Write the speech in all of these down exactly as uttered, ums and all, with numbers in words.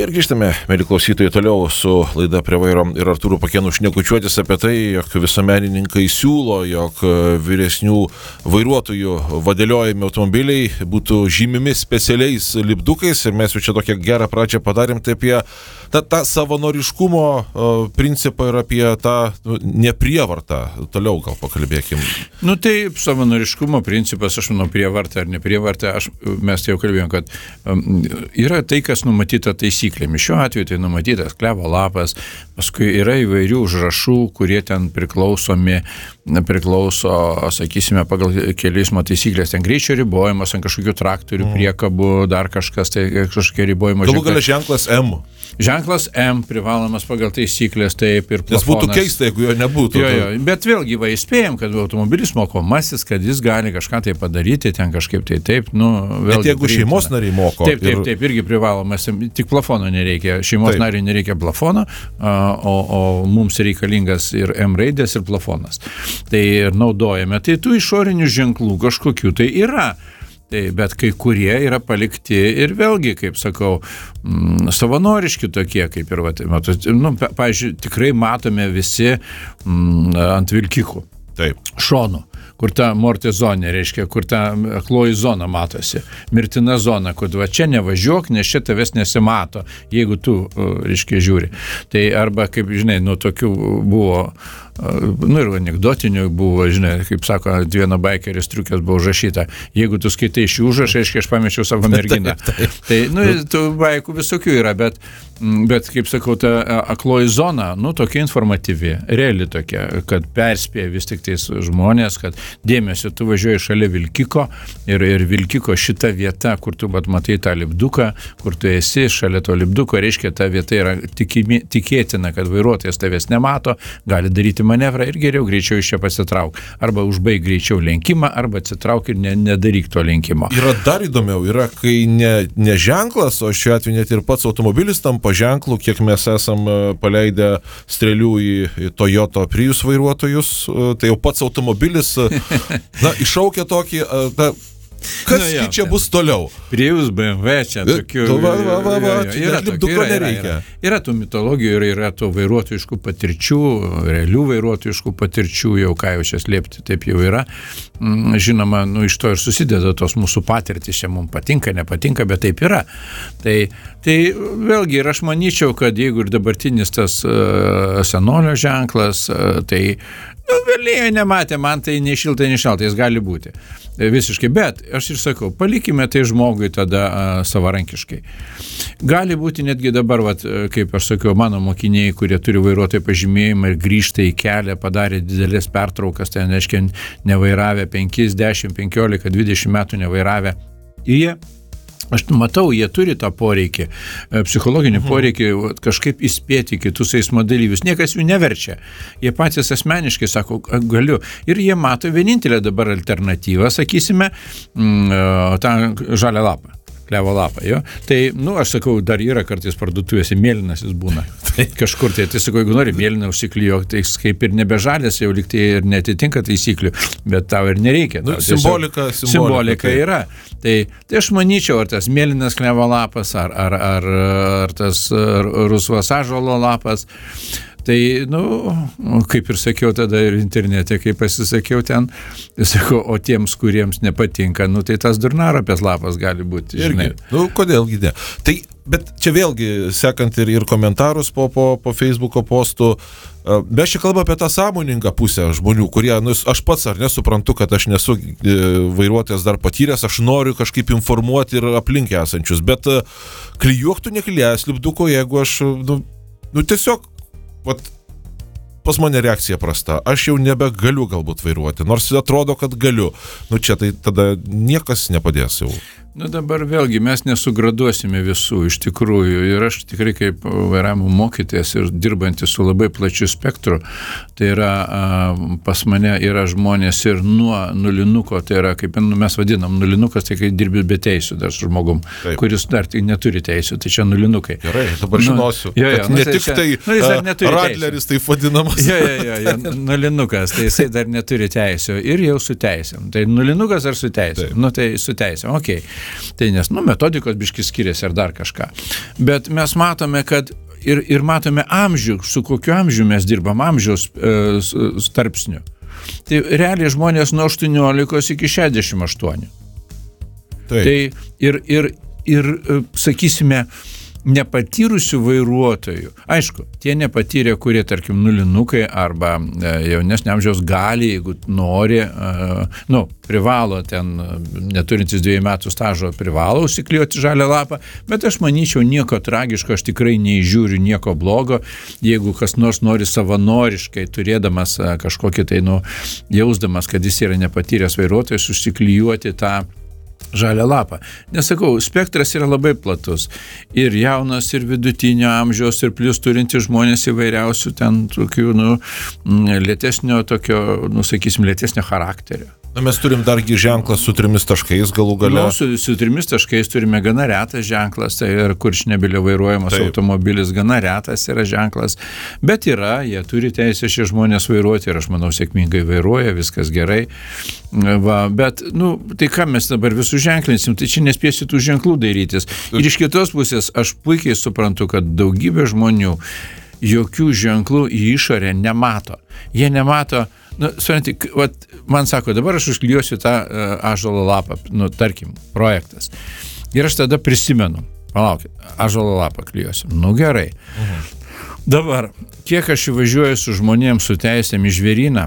Ir grįžtame, mėly klausytojai, toliau su laida Prie vairo ir Artūru Pakėnu šnekučiuotis apie tai, jog visuomenininkai siūlo, jog vyresnių vairuotojų vadeliojami automobiliai būtų žymimi specialiais lipdukais ir mes jau čia tokią gerą pradžią padarėm, tai apie tą, tą savanoriškumo principą ir apie tą nu, neprievartą. Toliau gal pakalbėkim. Nu tai savanoriškumo principas, aš manau, prievarta ar neprievarta, aš, mes jau kalbėjom, kad um, yra tai, kas numatyta taisyklėmis. Šiuo atveju tai numatytas klevo lapas, paskui yra įvairių užrašų, kurie ten priklausomi, priklauso, sakysime, pagal kelių eismo taisyklės, ten greičio ribojimas, ant kažkokių traktorių, mm. priekabų, dar kažkas, tai kažkokie ribojimo ženklai. Galų galia ženklas M. Ženklas M privalomas pagal taisyklės, taip ir plafonas. Nes būtų keista, jeigu jo nebūtų. Jo, jo. Bet vėlgi, va, įspėjom, kad automobilis mokomasis, kad jis gali kažką tai padaryti, ten kažkaip tai taip, nu, vėlgi. Bet jeigu priimtina. Šeimos nariai moko. Taip, taip, taip, irgi privalomas, tik plafono nereikia, šeimos taip. Nariai nereikia plafono, o, o mums reikalingas ir M raidės, ir plafonas. Tai ir naudojame, tai tų išorinių ženklų kažkokių tai yra. Tai, bet kai kurie yra palikti ir vėlgi, kaip sakau, mm, savanoriški tokie, kaip ir, va, matot, nu, pavyzdžiui, tikrai matome visi mm, ant vilkikų. Taip. Šonų, kur ta mortė zonė, reiškia, kur ta akloji zona matosi, mirtina zona, kur va čia nevažiuok, nes čia tavęs nesimato, jeigu tu, reiškia, žiūri. Tai arba, kaip žinai, nu tokių buvo, nu ir anekdotinių buvo, žinai, kaip sako, vieno baikeris triukės buvo užrašyta, jeigu tu skaitai šį užrašą, reiškia, aš pamečiau savo merginą. Taip, taip. Tai, nu, tų baikų visokių yra, bet, bet, kaip sakau, ta akloji zona, nu, tokia informatyvi, reali tokia, kad perspėja vis tik tais žmonės, kad dėmesio, tu važiuoji šalia vilkiko ir, ir vilkiko šita vieta, kur tu bat matai tą lipduką, kur tu esi šalia to lipduko, reiškia, ta vieta yra tikimi, tikėtina, kad vairuotojas tavęs nemato, gali daryti manevrą ir geriau greičiau iš čia pasitrauk. Arba užbaig greičiau lenkimą, arba atsitrauk ir ne, nedaryk to lenkimo. Yra dar įdomiau, yra kai ne, ne ženklas, o šiuo atveju net ir pats automobilis tampa ženklu, kiek mes esam paleidę strėlių į, į Toyota Prius vairuotojus, tai jau pats automobilis na, iššaukia tokį na, kas nu, jau, čia bus toliau? Prius, B M W, čia tokių... Va, va, va, va, čia yra, tokių, yra, yra, yra, yra tų mitologijų, yra, yra tų vairuotojiškų patirčių, realių vairuotojiškų patirčių, jau ką jau čia slėpti, taip jau yra. Žinoma, nu, iš to ir susideda tos mūsų patirtys, čia mums patinka, nepatinka, bet taip yra. Tai, tai vėlgi, ir aš manyčiau, kad jeigu ir dabartinis tas uh, senolio ženklas, uh, tai nu, vėlėjo nematė, man tai nei šiltai, nei šaltai, jis gali būti. Visiškai, bet aš ir sakau, palikime tai žmogui tada a, savarankiškai. Gali būti netgi dabar, vat, kaip aš sakiau, mano mokiniai, kurie turi vairuotojo pažymėjimą ir grįžta į kelią, padarė didelės pertraukas, tai reiškia nevairavę penkis, dešimt, penkiolika, dvidešimt metų nevairavę. Ir jie, aš matau, jie turi tą poreikį, psichologinį mhm. poreikį kažkaip įspėti kitus eismo dalyvius. Niekas jų neverčia. Jie patys asmeniškai sako, galiu. Ir jie mato vienintelę dabar alternatyvą, sakysime, tą žalią lapą. Klevo lapą, jo. Tai, nu, aš sakau, dar yra kartais parduotuvėse mėlynas jis būna. Kažkur tai, tai sakau, jeigu nori mėlyną užsiklijuok, tai kaip ir nebežalės, jau lyg tai ir netitinka taisyklių, bet tau ir nereikia. Nu, simbolika, simbolika, simbolika tai. Yra. Tai, tai aš manyčiau, ar tas mėlynas klevo lapas, ar, ar, ar, ar tas rusvas ąžuolo lapas. Tai, nu, kaip ir sakiau tada ir internete, kaip pasisakiau ten, sakau, o tiems, kuriems nepatinka, nu, tai tas durnaropės lapas gali būti, žinai. Irgi. Nu, kodėlgi ne? Tai, bet čia vėlgi, sekant ir, ir komentarus po, po, po Facebooko postų, mes čia kalbame apie tą sąmoningą pusę žmonių, kurie, nu, aš pats ar nesuprantu, kad aš nesu vairuotojas dar patyręs, aš noriu kažkaip informuoti ir aplink esančius, bet klijuok tu neklijęs lipduko, jeigu aš, nu, nu tiesiog vat, pas mane reakcija prasta. Aš jau nebegaliu galbūt vairuoti, nors atrodo, kad galiu. Nu čia tai tada niekas nepadės jau. Nu dabar vėlgi mes nesugraduosime visų iš tikrųjų ir aš tikrai kaip vairavimo mokytojas ir dirbantis su labai plačiu spektru, tai yra pas mane yra žmonės ir nuo nulinuko, tai yra kaip mes vadinam nulinukas, tai kai dirbi be teisių dar su žmogum, taip. Kuris dar tai neturi teisių, tai čia nulinukai. Gerai, dabar žinosiu, nu, jo, jo, kad nu, ne tik tai, tai nu, radleris taip vadinama. vadinamas. Jo, jo, jo, jo, nulinukas, tai jisai dar neturi teisio ir jau su teisėm. Tai nulinukas ar su teisėm? Nu, tai su teisėm, okei. Okay. Tai nes, nu, metodikos biškis skiriasi ar dar kažką. Bet mes matome, kad ir, ir matome amžių, su kokiu amžiu mes dirbam, amžiaus e, tarpsniu. Tai realiai žmonės nuo aštuoniolikos iki šešiasdešimt aštuonių. Taip. Tai ir, ir, ir, sakysime, nepatyrusių vairuotojų. Aišku, tie nepatyrė, kurie, tarkim, nulinukai arba jaunesnio amžiaus gali, jeigu nori, nu, privalo ten, neturintis dviejų metų stažo, privalo užsiklijuoti žalią lapą, bet aš manyčiau, nieko tragiško, aš tikrai neįžiūriu nieko blogo, jeigu kas nors nori savanoriškai, turėdamas kažkokį tai, nu, jausdamas, kad jis yra nepatyręs vairuotojas, užsiklijuoti tą žalią lapą. Nesakau, spektras yra labai platus. Ir jaunas, ir vidutinio amžiaus, ir plius turinti žmonės įvairiausių ten tokių, nu, lėtesnio tokio, nu, sakysim, lėtesnio charakterio. Na, mes turim dargi ženklą su trimis taškais galų gale. Nu, su, su trimis taškais turime gana retas ženklas, tai ir Kurčnebylio vairuojamas Taip. automobilis gana retas yra ženklas, bet yra, jie turi teisę šie žmonės vairuoti ir aš manau sėkmingai vairuoja, viskas gerai. Va, bet, nu, tai ką mes dabar visus ženklinsim, tai čia nespėsi tų ženklų darytis. Ir iš kitos pusės aš puikiai suprantu, kad daugybė žmonių jokių ženklų į išorę nemato. Jie nemato. Nu, supranti, vat, man sako, dabar aš užklijuosiu tą uh, ąžuolo lapą, nu, tarkim, projektas. Ir aš tada prisimenu, palaukit, ąžuolo lapą klijuosiu. Nu, gerai. Mhm. Dabar, kiek aš įvažiuoju su žmonėms su teisėm į Žvėryną,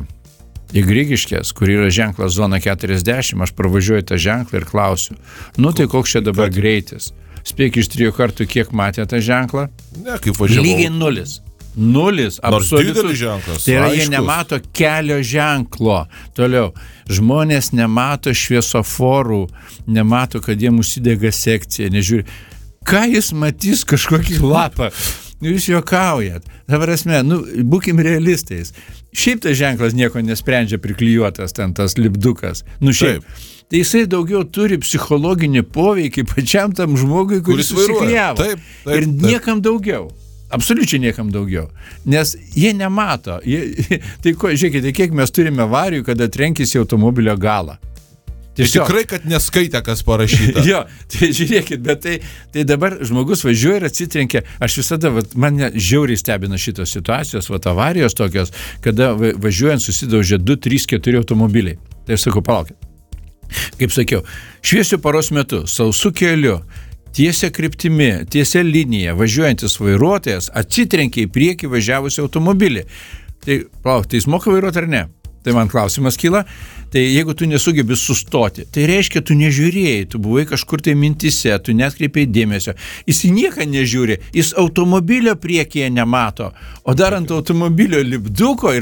į Grigiškės, kur yra ženklas zona keturiasdešimt, aš pravažiuoju tą ženklą ir klausiu, nu, tai koks čia dabar greitis? Spėk iš trijų kartų, kiek matė tą ženklą? Ne, kaip važiavau. Lygiai nulis. Nulis, absoliutus. Tai yra, jie nemato kelio ženklo. Toliau, žmonės nemato šviesoforų, nemato, kad jiem užsidega sekcija, nežiūri. Ką jis matys kažkokį lapą? Jūs juokaujat. Dabar esmė, nu, būkim realistais. Šiaip tas ženklas nieko nesprendžia priklijuotas, ten tas lipdukas. Nu, šiaip. Taip. Tai jisai daugiau turi psichologinį poveikį pačiam tam žmogui, kuris, kuris užsiklijavo. Taip, taip, ir niekam taip. daugiau. Absoliučiai niekam daugiau. Nes jie nemato. Jie, tai ko, žiūrėkite, kiek mes turime avarijų, kada trenkėsi automobilio galą. Tiesiog. Tikrai, kad neskaitė, kas parašyta. Jo, tai žiūrėkit, bet tai, tai dabar žmogus važiuoja ir atsitrenkia. Aš visada, vat, mane žiauriai stebina šitos situacijos, vat, avarijos tokios, kada važiuojant susidaužia du, trys, keturi automobiliai. Tai aš sakau, palaukit. Kaip sakiau, šviesiu paros metu, sausų keliu, tiesia kryptimi, tiesia linija, važiuojantis vairuotojas atsitrenkia į priekį važiavusi automobilį. Tai, palauk, tai jis moka vairuoti ar ne? Tai man klausimas kyla. Tai jeigu tu nesugebi sustoti, tai reiškia, tu nežiūrėjai, tu buvai kažkur tai mintise, tu netkreipiai dėmesio. Jis į nieką nežiūri, jis automobilio priekyje nemato, o dar ant automobilio lipduko ir